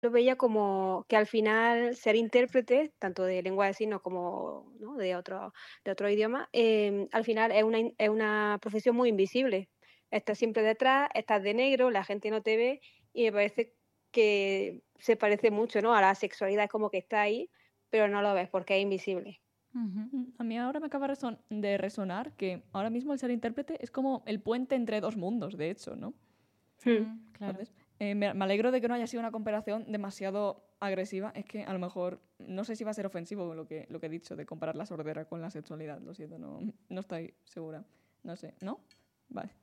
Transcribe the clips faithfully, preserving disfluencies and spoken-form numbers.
lo veía como que al final ser intérprete, tanto de lengua de signos como, ¿no?, de otro de otro idioma, em, al final es una in es una profesión muy invisible. Estás siempre detrás, estás de negro, la gente no te ve, y me parece que se parece mucho, ¿no?, a la sexualidad, es como que está ahí, pero no lo ves porque es invisible. Ujú. Mm, a mí ahora me acaba reson- de resonar que ahora mismo el ser intérprete es como el puente entre dos mundos, de hecho, ¿no? Mm, Mm, claro. Entonces, eh, me, me alegro de que no haya sido una comparación demasiado agresiva. Es que a lo mejor, no sé si va a ser ofensivo lo que, lo que he dicho de comparar la sordera con la sexualidad. Lo siento, no, no estoy segura. No sé, ¿no? Vale.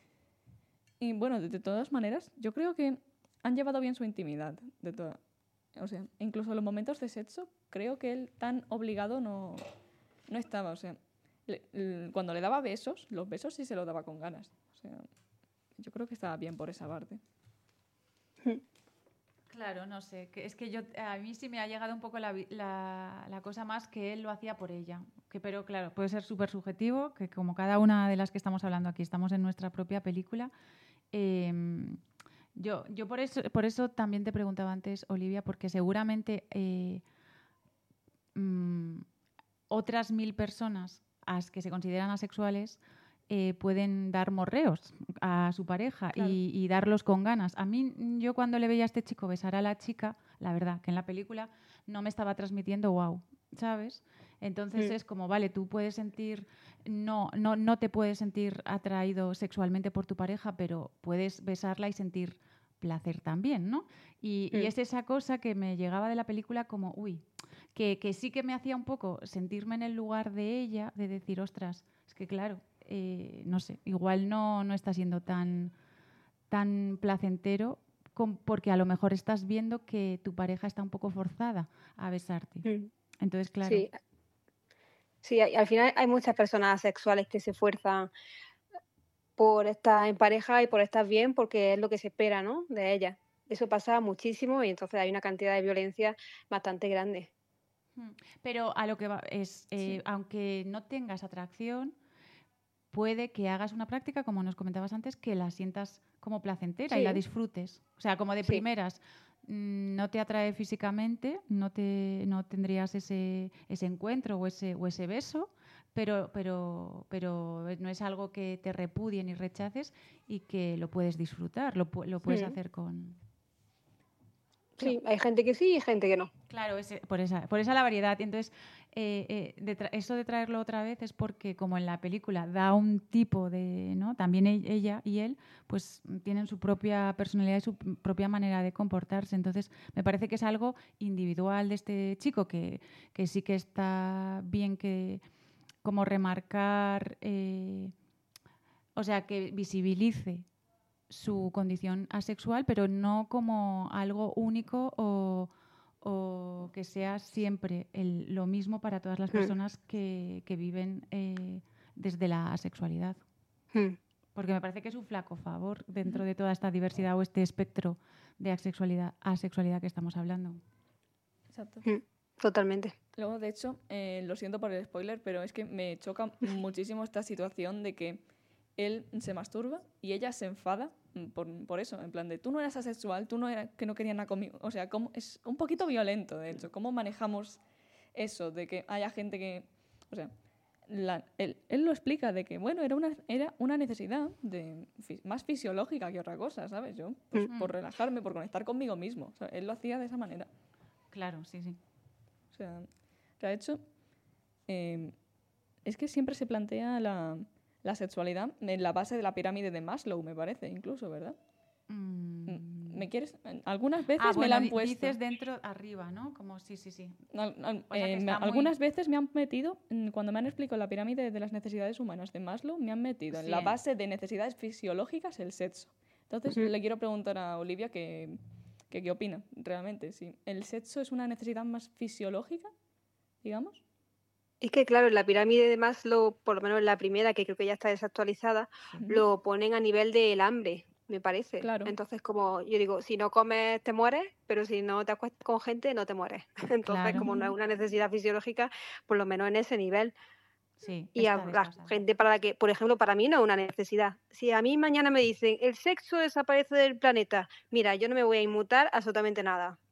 Y bueno, de, de todas maneras, yo creo que han llevado bien su intimidad. De toda, o sea, incluso en los momentos de sexo, creo que él tan obligado no, no estaba. O sea, le- l- cuando le daba besos, los besos sí se los daba con ganas. O sea, yo creo que estaba bien por esa parte. mm. Claro, no sé, que es que yo a mí sí me ha llegado un poco la, vi- la, la cosa más que él lo hacía por ella, que pero claro, puede ser súper subjetivo, que como cada una de las que estamos hablando aquí estamos en nuestra propia película. eh, yo, yo por eso, por eso también te preguntaba antes, Olivia, porque seguramente eh, mm, otras mil personas a las que se consideran asexuales eh, pueden dar morreos a su pareja Claro. y, y darlos con ganas. A mí, yo cuando le veía a este chico besar a la chica, la verdad que en la película no me estaba transmitiendo wow, ¿sabes? Entonces Mm, es como, vale, tú puedes sentir, no, no, no te puedes sentir atraído sexualmente por tu pareja, pero puedes besarla y sentir placer también, ¿no? Y, y mm, es esa cosa que me llegaba de la película como, uy, que, que sí que me hacía un poco sentirme en el lugar de ella, de decir, ostras, es que claro, eh, no sé, igual no, no está siendo tan, tan placentero com- porque a lo mejor estás viendo que tu pareja está un poco forzada a besarte. mm. Entonces, claro. Sí, sí, hay- al final hay muchas personas asexuales que se esfuerzan por estar en pareja y por estar bien, porque es lo que se espera, ¿no?, de ellas. Eso pasa muchísimo y entonces hay una cantidad de violencia bastante grande. Hmm. Pero a lo que va es, eh, Sí. aunque no tengas atracción, puede que hagas una práctica, como nos comentabas antes, que la sientas como placentera y la Sí, disfrutes. O sea, como de sí, primeras mm, no te atrae físicamente, no, te, no tendrías ese, ese encuentro o ese, o ese beso, pero, pero, pero no es algo que te repudie ni rechaces y que lo puedes disfrutar, lo, pu- lo puedes mm, hacer con... Claro. sí, hay gente que sí y gente que no. Claro, ese- por, esa, por esa la variedad. Y entonces, eh, eh, de tra- eso de traerlo otra vez es porque, como en la película da un tipo de, ¿no? También e- ella y él, pues tienen su propia personalidad y su p- propia manera de comportarse. Entonces, me parece que es algo individual de este chico que, que sí que está bien que, como remarcar, eh, o sea, que visibilice su condición asexual, pero no como algo único o, o que sea siempre el- lo mismo para todas las Mm, personas que, que viven eh, desde la asexualidad. mm, Porque me parece que es un flaco favor dentro Ujú. de toda esta diversidad o este espectro de asexualidad, asexualidad que estamos hablando. Exacto. mm, totalmente. Luego, de hecho, eh, lo siento por el spoiler, pero es que me choca muchísimo esta situación de que él se masturba y ella se enfada mm, por, por eso, en plan de tú no eras asexual, tú no eras que no querías nada conmigo. O sea, como, es un poquito violento, de hecho. ¿Cómo manejamos eso de que haya gente que... O sea, la- él, él lo explica de que, bueno, era una, era una necesidad de, fi- más fisiológica que otra cosa, ¿sabes? Yo, pues Mm, Mm, por relajarme, por conectar conmigo mismo. O sea, él lo hacía de esa manera. claro, sí, sí. O sea, de hecho, eh, es que siempre se plantea la, la sexualidad en la base de la pirámide de Maslow, me parece, incluso, ¿verdad? Mm, Mm. ¿Me quieres? Algunas Ah, veces me la bueno, han di- puesto. dices dentro, arriba, ¿no? Como sí, sí, sí. Al- al- O sea que eh, me- está muy... algunas veces me han metido, mm, cuando me han explicado la pirámide de las necesidades humanas de Maslow, me han metido en Sí, la base de necesidades fisiológicas el sexo. Entonces, mm. le quiero preguntar a Olivia que, que qué opina realmente. Si el sexo es una necesidad más fisiológica, digamos. Es que, claro, en la pirámide de Maslow, por lo menos en la primera, que creo que ya está desactualizada, Ujú. lo ponen a nivel del hambre, me parece. Claro, Entonces, como yo digo, si no comes te mueres, pero si no te acuestas con gente no te mueres. Entonces, claro. como no es ujú, una necesidad fisiológica, por lo menos en ese nivel. Sí, Y está habrá desfasado. gente para la que, por ejemplo, para mí no es una necesidad. Si a mí mañana me dicen, el sexo desaparece del planeta, mira, yo no me voy a inmutar absolutamente nada.